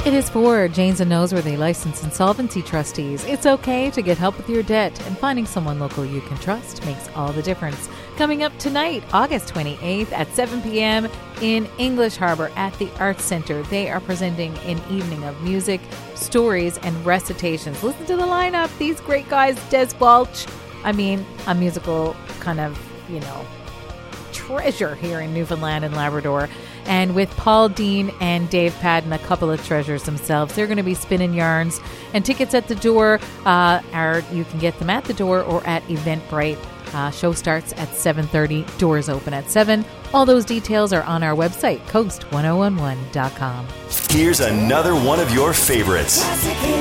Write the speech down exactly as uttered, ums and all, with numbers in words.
It is for Janes and Noseworthy licensed insolvency trustees. It's okay to get help with your debt, and finding someone local you can trust makes all the difference. Coming up tonight, August twenty-eighth at seven p.m. in English Harbor at the Arts Center. They are presenting an evening of music, stories, and recitations. Listen to the lineup. These great guys, Des Balch. I mean, a musical kind of, you know, treasure here in Newfoundland and Labrador. And with Paul Dean and Dave Padden, a couple of treasures themselves. They're going to be spinning yarns, and tickets at the door uh, are, you can get them at the door or at Eventbrite. Uh, show starts at seven thirty, doors open at seven. All those details are on our website, coast ten eleven dot com. Here's another one of your favorites.